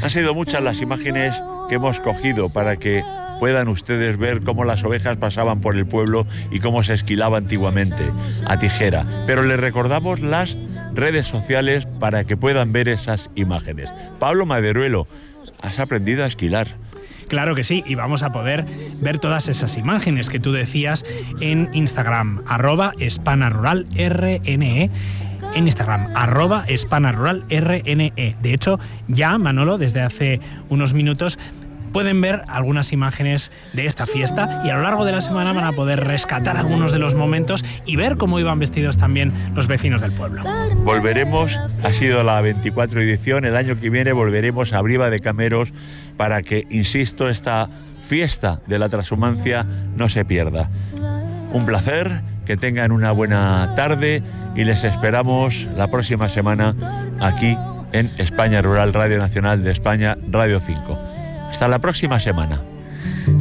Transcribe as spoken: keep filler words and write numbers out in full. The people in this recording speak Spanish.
Han sido muchas las imágenes que hemos cogido para que puedan ustedes ver cómo las ovejas pasaban por el pueblo y cómo se esquilaba antiguamente a tijera. Pero les recordamos las redes sociales para que puedan ver esas imágenes. Pablo Maderuelo, has aprendido a esquilar. Claro que sí, y vamos a poder ver todas esas imágenes que tú decías en Instagram, arroba hispanaruralrne. En Instagram, arroba hispanaruralrne. De hecho, ya, Manolo, desde hace unos minutos, pueden ver algunas imágenes de esta fiesta y a lo largo de la semana van a poder rescatar algunos de los momentos y ver cómo iban vestidos también los vecinos del pueblo. Volveremos, ha sido la veinticuatro edición, el año que viene volveremos a Briva de Cameros para que, insisto, esta fiesta de la transhumancia no se pierda. Un placer, que tengan una buena tarde y les esperamos la próxima semana aquí en España Rural, Radio Nacional de España, Radio cinco. Hasta la próxima semana.